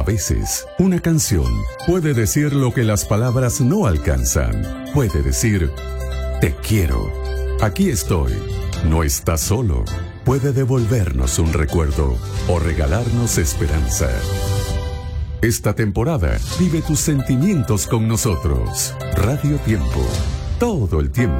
A veces, una canción puede decir lo que las palabras no alcanzan. Puede decir, te quiero, aquí estoy, no estás solo. Puede devolvernos un recuerdo o regalarnos esperanza. Esta temporada, vive tus sentimientos con nosotros. Radio Tiempo, todo el tiempo.